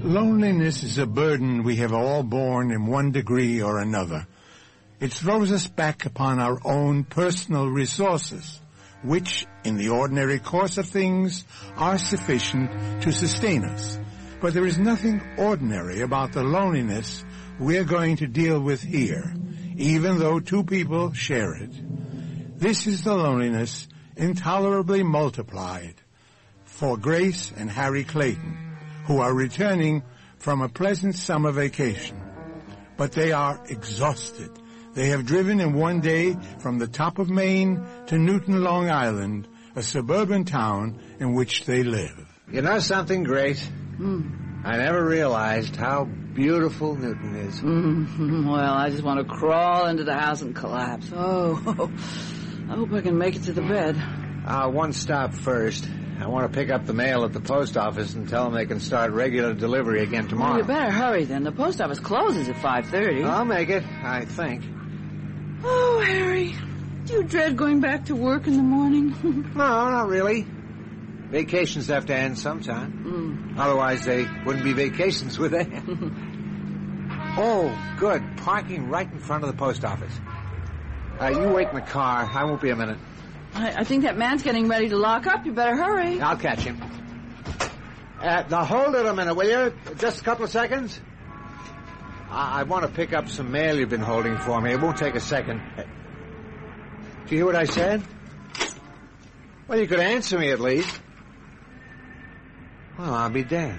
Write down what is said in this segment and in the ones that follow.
Loneliness is a burden we have all borne in one degree or another. It throws us back upon our own personal resources, which, in the ordinary course of things, are sufficient to sustain us. But there is nothing ordinary about the loneliness we're going to deal with here, even though two people share it. This is the loneliness intolerably multiplied for Grace and Harry Clayton, who are returning from a pleasant summer vacation. But they are exhausted. They have driven in one day from the top of Maine to Newton, Long Island, a suburban town in which they live. You know something, Grace? I never realized how beautiful Newton is. Well, I just want to crawl into the house and collapse. Oh, I hope I can make it to the bed. One stop first. I want to pick up the mail at the post office and tell them they can start regular delivery again tomorrow. Well, you better hurry then. The post office closes at 5:30. I'll make it, I think. Oh, Harry, do you dread going back to work in the morning? No, not really. Vacations have to end sometime. Otherwise, they wouldn't be vacations, would they? Oh, good. Parking right in front of the post office. You wait in the car. I won't be a minute. I think that man's getting ready to lock up. You better hurry. I'll catch him. Now, hold it a minute, will you? Just a couple of seconds. I want to pick up some mail you've been holding for me. It won't take a second. Do you hear what I said? Well, you could answer me at least. Well, I'll be damned.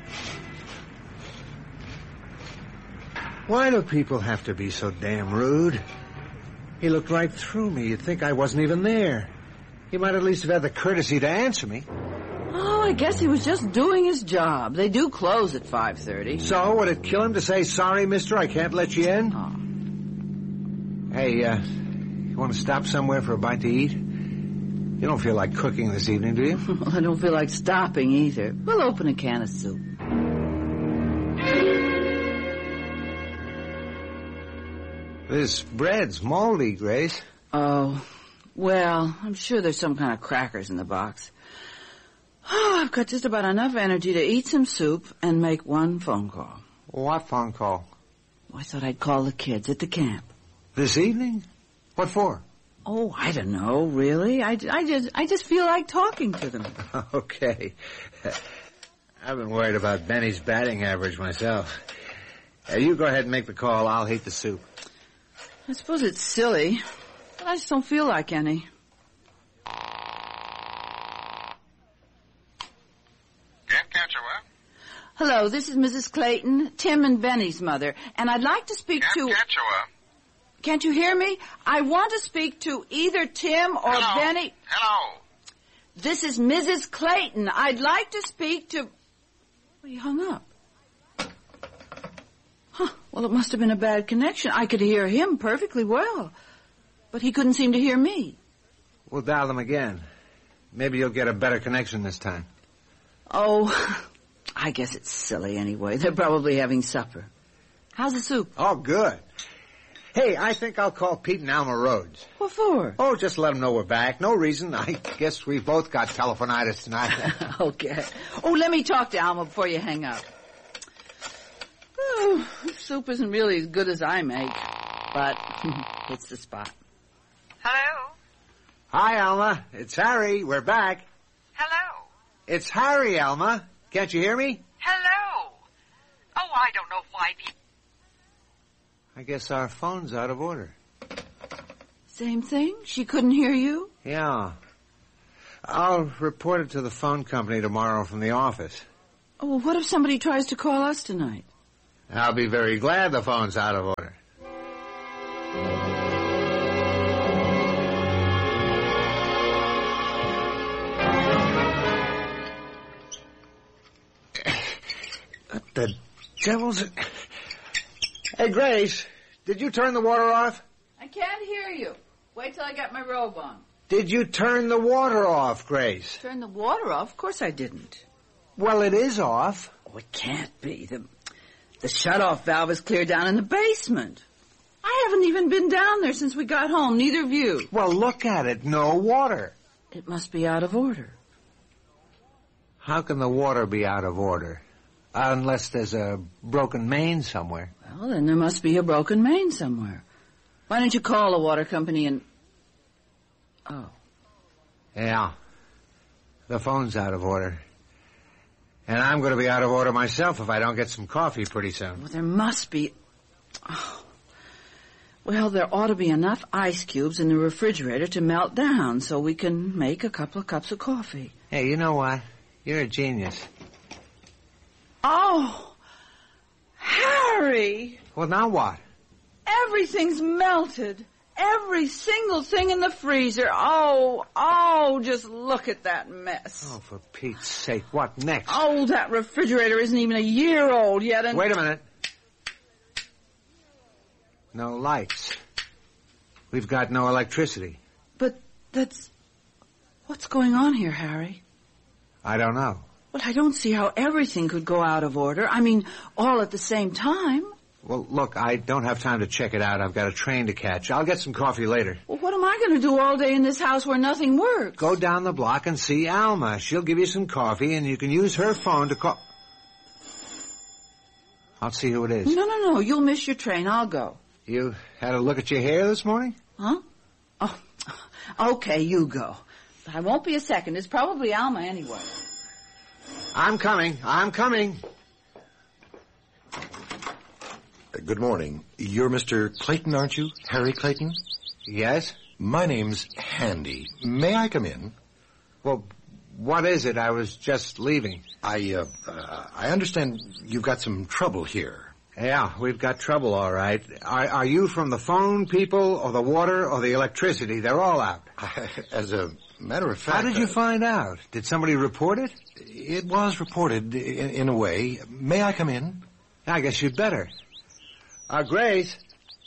Why do people have to be so damn rude? He looked right through me. You'd think I wasn't even there. He might at least have had the courtesy to answer me. Oh, I guess he was just doing his job. They do close at 5:30. So, would it kill him to say, sorry, mister, I can't let you in? Oh. Hey, you want to stop somewhere for a bite to eat? You don't feel like cooking this evening, do you? Well, I don't feel like stopping either. We'll open a can of soup. This bread's moldy, Grace. Oh, well, I'm sure there's some kind of crackers in the box. Oh, I've got just about enough energy to eat some soup and make one phone call. What phone call? I thought I'd call the kids at the camp. This evening? What for? Oh, I don't know, really. I just feel like talking to them. Okay. I've been worried about Benny's batting average myself. You go ahead and make the call. I'll heat the soup. I suppose it's silly, but I just don't feel like any. Camp Catchawa? Hello, this is Mrs. Clayton, Tim and Benny's mother, and I'd like to speak to... Camp Catchawa? Can't you hear me? I want to speak to either Tim or Hello? Benny. Hello? This is Mrs. Clayton. I'd like to speak to... Well, he hung up. Huh. Well, it must have been a bad connection. I could hear him perfectly well, but he couldn't seem to hear me. We'll dial them again. Maybe you'll get a better connection this time. Oh, I guess it's silly anyway. They're probably having supper. How's the soup? Oh, good. Hey, I think I'll call Pete and Alma Rhodes. What for? Oh, just let them know we're back. No reason. I guess we both got telephonitis tonight. Okay. Oh, let me talk to Alma before you hang up. Oh, soup isn't really as good as I make, but it's the spot. Hello? Hi, Alma. It's Harry. We're back. Hello? It's Harry, Alma. Can't you hear me? Hello? Oh, I don't know why people... I guess our phone's out of order. Same thing? She couldn't hear you? Yeah. I'll report it to the phone company tomorrow from the office. Oh, well, what if somebody tries to call us tonight? I'll be very glad the phone's out of order. What the devil's... Hey, Grace, did you turn the water off? I can't hear you. Wait till I get my robe on. Did you turn the water off, Grace? Turn the water off? Of course I didn't. Well, it is off. Oh, it can't be. The shut-off valve is clear down in the basement. I haven't even been down there since we got home, neither of you. Well, look at it. No water. It must be out of order. How can the water be out of order? Unless there's a broken main somewhere. Well, then there must be a broken main somewhere. Why don't you call the water company and... Oh. Yeah. The phone's out of order. And I'm going to be out of order myself if I don't get some coffee pretty soon. Well, there must be... Oh. Well, there ought to be enough ice cubes in the refrigerator to melt down so we can make a couple of cups of coffee. Hey, you know what? You're a genius. Oh, Harry! Well, now what? Everything's melted. Every single thing in the freezer. Oh, just look at that mess. Oh, for Pete's sake, what next? Oh, that refrigerator isn't even a year old yet, and... Wait a minute. No lights. We've got no electricity. But that's... What's going on here, Harry? I don't know. Well, I don't see how everything could go out of order. I mean, all at the same time. Well, look, I don't have time to check it out. I've got a train to catch. I'll get some coffee later. Well, what am I going to do all day in this house where nothing works? Go down the block and see Alma. She'll give you some coffee, and you can use her phone to call... I'll see who it is. No. You'll miss your train. I'll go. You had a look at your hair this morning? Huh? Oh, okay, you go. But I won't be a second. It's probably Alma anyway. I'm coming. Good morning. You're Mr. Clayton, aren't you? Harry Clayton? Yes? My name's Handy. May I come in? Well, what is it? I was just leaving. I understand you've got some trouble here. Yeah, we've got trouble, all right. Are you from the phone people, or the water, or the electricity? They're all out. As a matter of fact... How did you find out? Did somebody report it? It was reported, in a way. May I come in? I guess you'd better. Grace,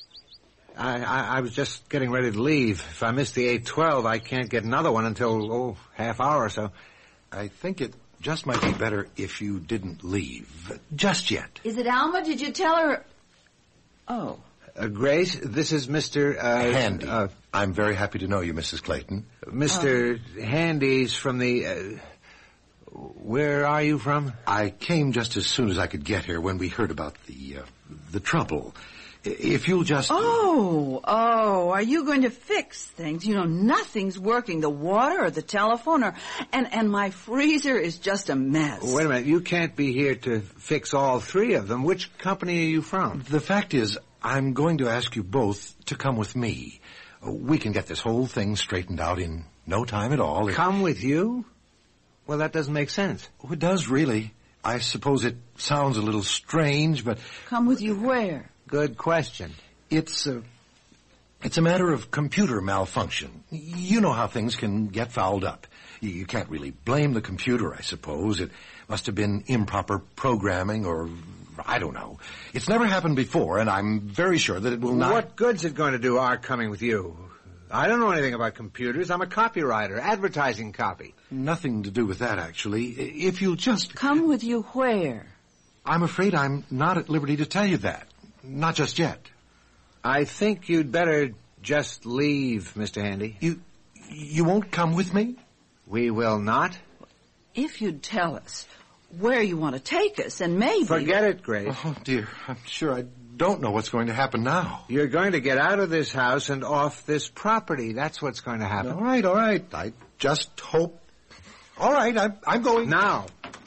I was just getting ready to leave. If I miss the 8:12, I can't get another one until, half hour or so. I think it just might be better if you didn't leave. Just yet. Is it Alma? Did you tell her... Oh. Grace, this is Mr. Handy. I'm very happy to know you, Mrs. Clayton. Mr. Handy's from the... where are you from? I came just as soon as I could get here when we heard about the trouble. If you'll just... Oh, are you going to fix things? You know, nothing's working. The water or the telephone and my freezer is just a mess. Wait a minute. You can't be here to fix all three of them. Which company are you from? The fact is, I'm going to ask you both to come with me. We can get this whole thing straightened out in no time at all. Come with you? Well, that doesn't make sense. Oh, it does, really. I suppose it sounds a little strange, but... Come with you where? Good question. It's a matter of computer malfunction. You know how things can get fouled up. You can't really blame the computer, I suppose. It must have been improper programming or... I don't know. It's never happened before, and I'm very sure that it will not... What good's it going to do our coming with you? I don't know anything about computers. I'm a copywriter, advertising copy. Nothing to do with that, actually. If you'll just... Come with you where? I'm afraid I'm not at liberty to tell you that. Not just yet. I think you'd better just leave, Mr. Handy. You won't come with me? We will not. If you'd tell us where you want to take us, and maybe... Forget it, Grace. Oh, dear. I'm sure I don't know what's going to happen now. You're going to get out of this house and off this property. That's what's going to happen. All right. I just hope... All right, I'm going... Now.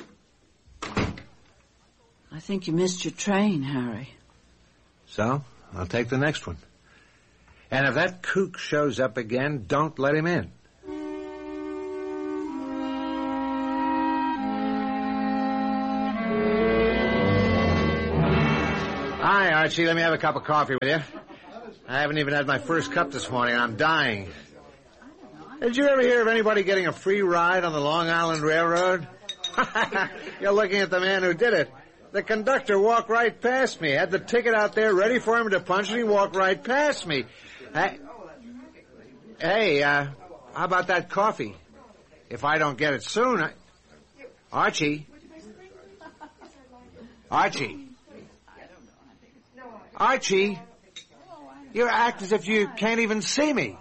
I think you missed your train, Harry. So, I'll take the next one. And if that kook shows up again, don't let him in. Hi, Archie. Let me have a cup of coffee with you. I haven't even had my first cup this morning, and I'm dying. Did you ever hear of anybody getting a free ride on the Long Island Railroad? You're looking at the man who did it. The conductor walked right past me. Had the ticket out there ready for him to punch, and he walked right past me. Hey, how about that coffee? If I don't get it soon, Archie? Archie, you act as if you can't even see me.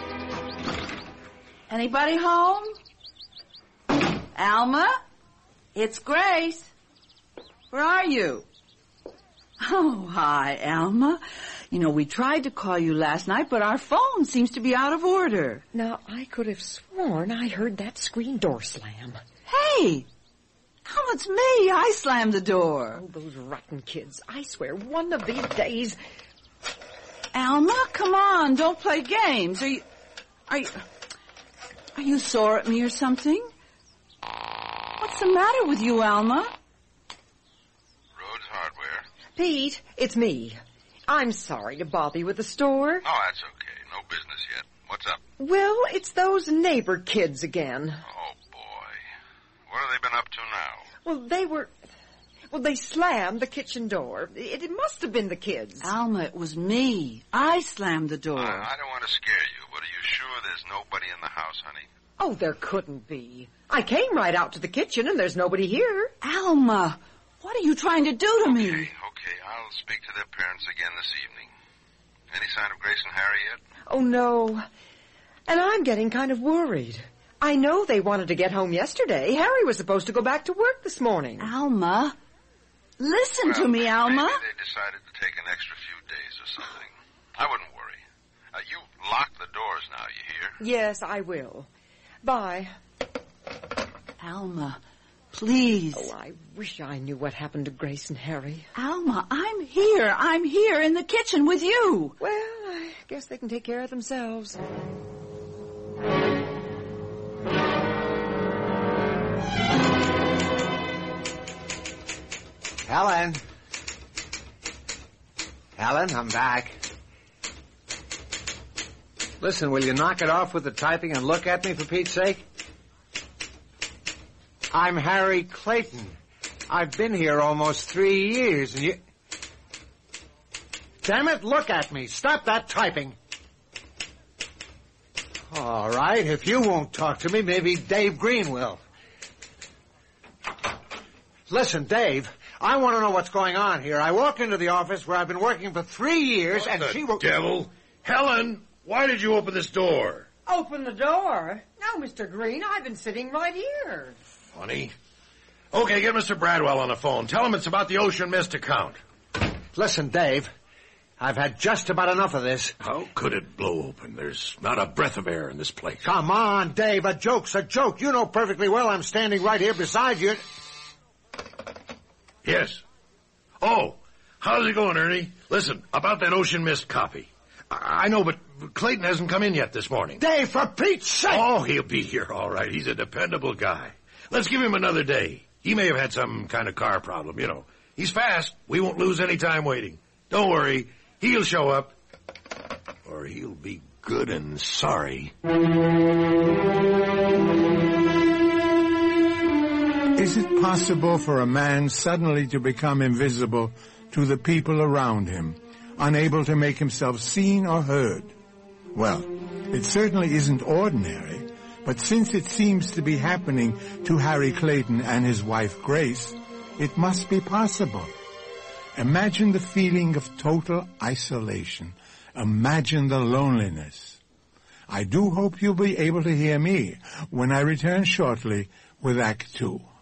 Anybody home? Alma? It's Grace. Where are you? Oh, hi, Alma. You know, we tried to call you last night, but our phone seems to be out of order. Now, I could have sworn I heard that screen door slam. Hey! Alma, it's me. I slammed the door. Oh, those rotten kids. I swear, one of these days... Alma, come on. Don't play games. Are you sore at me or something? What's the matter with you, Alma? Rhodes Hardware. Pete, it's me. I'm sorry to bother you with the store. Oh, that's okay. No business yet. What's up? Well, it's those neighbor kids again. Oh, boy. What have they been up to now? Well, they slammed the kitchen door. It must have been the kids. Alma, it was me. I slammed the door. I don't want to scare you, but are you sure there's nobody in the house, honey? Oh, there couldn't be. I came right out to the kitchen and there's nobody here. Alma, what are you trying to do to me? Okay. I'll speak to their parents again this evening. Any sign of Grace and Harry yet? Oh, no. And I'm getting kind of worried. I know they wanted to get home yesterday. Harry was supposed to go back to work this morning. Alma, listen to me, Alma. Maybe they decided to take an extra few days or something. I wouldn't worry. You lock the doors now, you hear? Yes, I will. Bye. Alma, please. Oh, I wish I knew what happened to Grace and Harry. Alma, I'm here. I'm here in the kitchen with you. Well, I guess they can take care of themselves. Helen, I'm back. Listen, will you knock it off with the typing and look at me, for Pete's sake? I'm Harry Clayton. I've been here almost 3 years, and you... Damn it, look at me. Stop that typing. All right, if you won't talk to me, maybe Dave Green will. Listen, Dave, I want to know what's going on here. I walked into the office where I've been working for 3 years, What and the she will... devil? Helen, why did you open this door? Open the door? No, Mr. Green, I've been sitting right here. Funny. Okay, get Mr. Bradwell on the phone. Tell him it's about the Ocean Mist account. Listen, Dave, I've had just about enough of this. How could it blow open? There's not a breath of air in this place. Come on, Dave, a joke's a joke. You know perfectly well I'm standing right here beside you. Yes. Oh, how's it going, Ernie? Listen, about that Ocean Mist copy. I know, but Clayton hasn't come in yet this morning. Dave, for Pete's sake! Oh, he'll be here all right. He's a dependable guy. Let's give him another day. He may have had some kind of car problem, you know. He's fast. We won't lose any time waiting. Don't worry. He'll show up. Or he'll be good and sorry. Is it possible for a man suddenly to become invisible to the people around him, unable to make himself seen or heard? Well, it certainly isn't ordinary, but since it seems to be happening to Harry Clayton and his wife Grace, it must be possible. Imagine the feeling of total isolation. Imagine the loneliness. I do hope you'll be able to hear me when I return shortly with Act 2.